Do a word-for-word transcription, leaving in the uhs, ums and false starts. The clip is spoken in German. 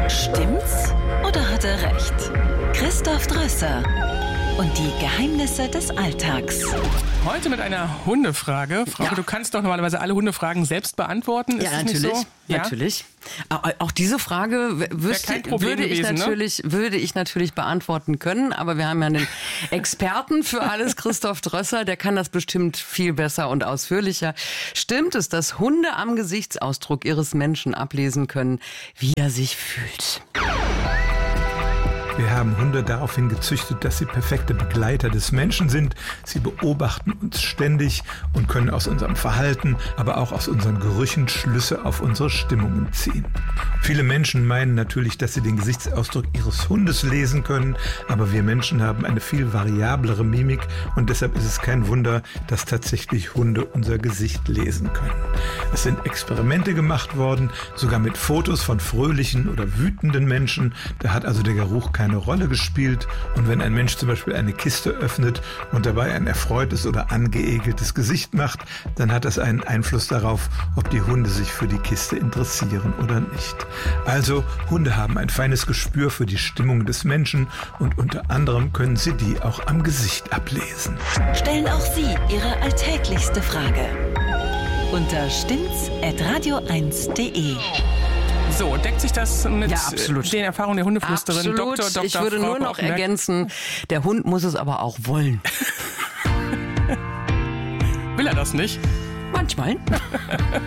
Stimmt's oder hat er recht? Christoph Drösser und die Geheimnisse des Alltags. Heute mit einer Hundefrage. Frauke, Ja. du kannst doch normalerweise alle Hundefragen selbst beantworten. Ist Ja, das natürlich. Nicht so? Ja? Natürlich. Auch, auch diese Frage w- wüsste, kein Problem würde, ich gewesen, ne? natürlich, würde ich natürlich beantworten können. Aber wir haben ja einen Experten für alles, Christoph Drösser. Der kann das bestimmt viel besser und ausführlicher. Stimmt es, dass Hunde am Gesichtsausdruck ihres Menschen ablesen können, wie er sich fühlt? Wir haben Hunde daraufhin gezüchtet, dass sie perfekte Begleiter des Menschen sind. Sie beobachten uns ständig und können aus unserem Verhalten, aber auch aus unseren Gerüchen Schlüsse auf unsere Stimmungen ziehen. Viele Menschen meinen natürlich, dass sie den Gesichtsausdruck ihres Hundes lesen können, aber wir Menschen haben eine viel variablere Mimik und deshalb ist es kein Wunder, dass tatsächlich Hunde unser Gesicht lesen können. Es sind Experimente gemacht worden, sogar mit Fotos von fröhlichen oder wütenden Menschen. Da hat also der Geruch keine Rolle gespielt. Und wenn ein Mensch zum Beispiel eine Kiste öffnet und dabei ein erfreutes oder angeekeltes Gesicht macht, dann hat das einen Einfluss darauf, ob die Hunde sich für die Kiste interessieren oder nicht. Also, Hunde haben ein feines Gespür für die Stimmung des Menschen und unter anderem können sie die auch am Gesicht ablesen. Stellen auch Sie Ihre alltäglichste Frage unter stimmt's at radio eins punkt de. So, deckt sich das mit Ja, absolut. den Erfahrungen der Hundeflüsterin? Absolut. Doktor, Doktor Ich würde Frauke nur noch Offenberg? ergänzen, der Hund muss es aber auch wollen. Will er das nicht? Manchmal.